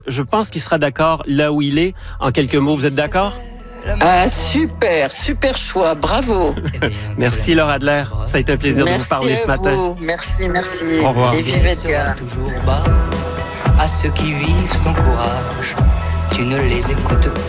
Je pense qu'il sera d'accord là où il est. En quelques mots, vous êtes d'accord? Ah, super choix, bravo. Merci Laure Adler, ça a été un plaisir de vous parler ce matin. Merci. Au revoir. Et vive Edgar. Toujours bas à ceux qui vivent sans courage, tu ne les écoutes pas.